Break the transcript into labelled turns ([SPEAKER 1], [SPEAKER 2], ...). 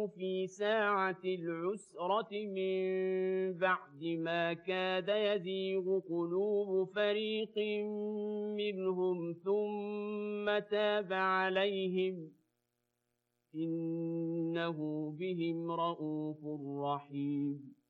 [SPEAKER 1] في ساعة العسرة من بعد ما كاد يزيغ قلوب فريق منهم ثم تاب عليهم إنه بهم رءوف رحيم